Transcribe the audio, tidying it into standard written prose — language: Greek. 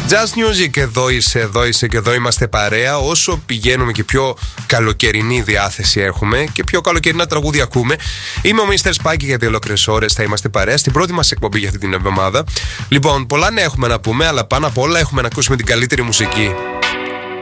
Just Music, εδώ είσαι και εδώ είμαστε παρέα. Όσο πηγαίνουμε και πιο καλοκαιρινή διάθεση έχουμε και πιο καλοκαιρινά τραγούδια ακούμε. Είμαι ο Mr. Spike για 2 ολόκληρες ώρες θα είμαστε παρέα στην πρώτη μας εκπομπή για αυτή την εβδομάδα. Λοιπόν, πολλά νέα έχουμε να πούμε, αλλά πάνω απ' όλα έχουμε να ακούσουμε την καλύτερη μουσική.